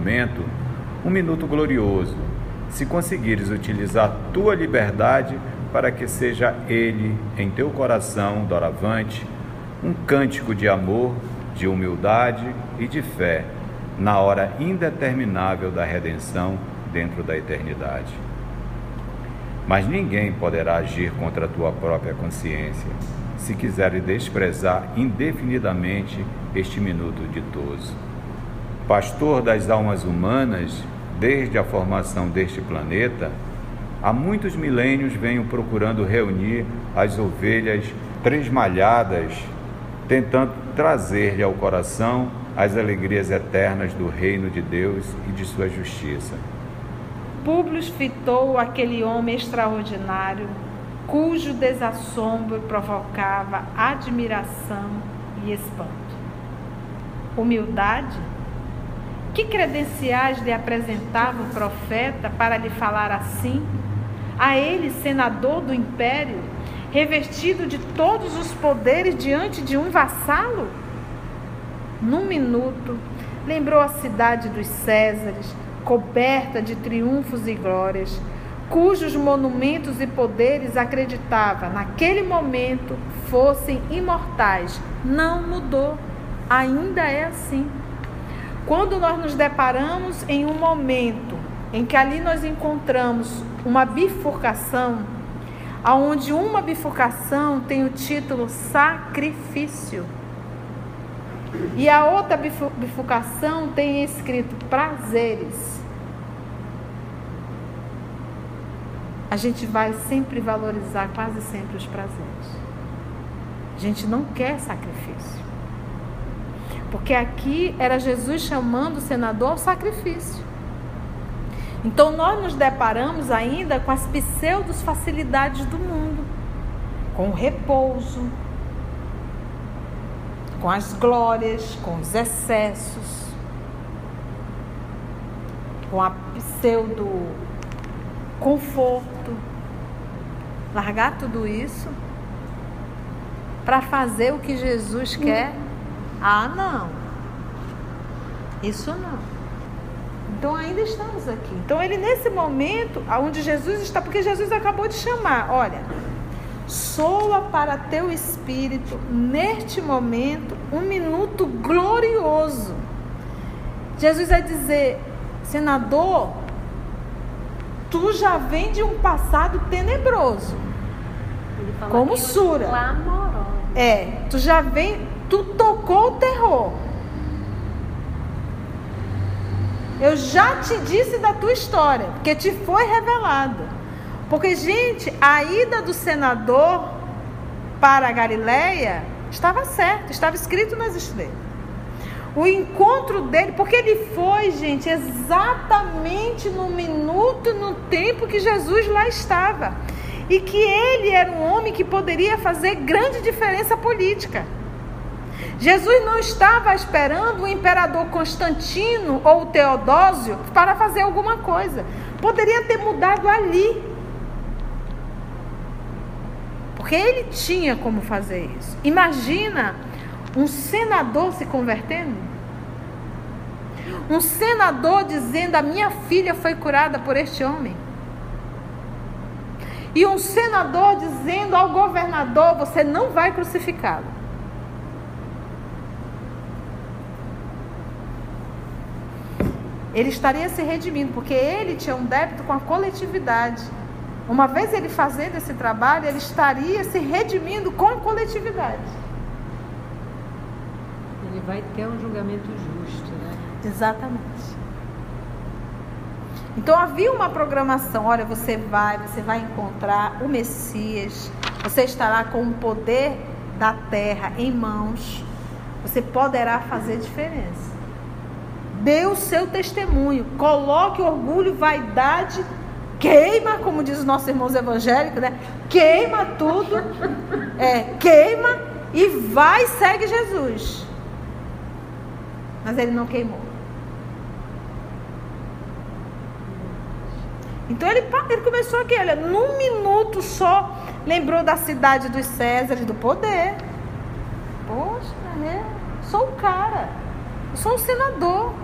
momento, um minuto glorioso, se conseguires utilizar tua liberdade para que seja ele, em teu coração doravante, um cântico de amor, de humildade e de fé, na hora indeterminável da redenção dentro da eternidade. Mas ninguém poderá agir contra a tua própria consciência, se quiseres desprezar indefinidamente este minuto ditoso. Pastor das almas humanas, desde a formação deste planeta, há muitos milênios venho procurando reunir as ovelhas tresmalhadas, tentando trazer-lhe ao coração as alegrias eternas do reino de Deus e de sua justiça. Públio fitou aquele homem extraordinário, cujo desassombro provocava admiração e espanto. Humildade? Que credenciais lhe apresentava o profeta para lhe falar assim? A ele, senador do império, revestido de todos os poderes diante de um vassalo? Num minuto, lembrou a cidade dos Césares, coberta de triunfos e glórias, cujos monumentos e poderes acreditava, naquele momento, fossem imortais. Não mudou, ainda é assim. Quando nós nos deparamos em um momento em que ali nós encontramos uma bifurcação, onde uma bifurcação tem o título sacrifício, e a outra bifurcação tem escrito prazeres, a gente vai sempre valorizar quase sempre os prazeres. A gente não quer sacrifício. Porque aqui era Jesus chamando o senador ao sacrifício. Então nós nos deparamos ainda com as pseudos facilidades do mundo, com o repouso, com as glórias, com os excessos, com a pseudo conforto. Largar tudo isso para fazer o que Jesus quer? Ah, não. Isso não. Então ainda estamos aqui. Então ele nesse momento, onde Jesus está, porque Jesus acabou de chamar, olha, soa para teu espírito, neste momento, um minuto glorioso. Jesus vai dizer, senador, tu já vem de um passado tenebroso, como Sura. Tu já vem, tu tocou o terror. Eu já te disse da tua história, porque te foi revelado. Porque, gente, a ida do senador para a Galileia estava certo, estava escrito nas estrelas. O encontro dele, porque ele foi, gente, exatamente no minuto, no tempo que Jesus lá estava. E que ele era um homem que poderia fazer grande diferença política. Jesus não estava esperando o imperador Constantino ou o Teodósio para fazer alguma coisa. Poderia ter mudado ali. Porque ele tinha como fazer isso. Imagina um senador se convertendo. Um senador dizendo, a minha filha foi curada por este homem. E um senador dizendo ao governador, você não vai crucificá-lo. Ele estaria se redimindo, porque ele tinha um débito com a coletividade. Uma vez ele fazendo esse trabalho, ele estaria se redimindo com a coletividade. Ele vai ter um julgamento justo, né? Exatamente. Então havia uma programação, olha, você vai encontrar o Messias, você estará com o poder da terra em mãos, você poderá fazer diferença. Dê o seu testemunho, coloque orgulho, vaidade, queima, como diz os nossos irmãos evangélicos, né? Queima tudo, queima e vai e segue Jesus. Mas ele não queimou. Então ele começou aqui, olha, num minuto só, lembrou da cidade dos Césares, do poder. Poxa, sou o cara, eu sou um senador.